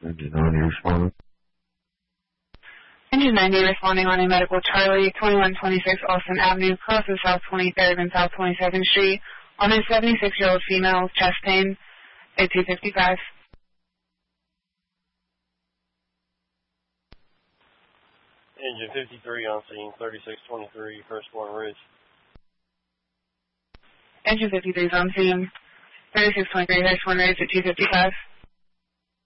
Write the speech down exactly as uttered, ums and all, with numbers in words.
Engine ninety responding. Engine ninety responding on a medical Charlie, twenty-one twenty-six Austin Avenue, crosses South twenty-third and South twenty-second Street, on a seventy-six-year-old female, chest pain, A two fifty-five. Engine fifty-three on scene, thirty-six twenty-three, Firstborn Ridge. Engine fifty-three is on scene, thirty-six twenty-three, Firstborn Ridge at two fifty-five.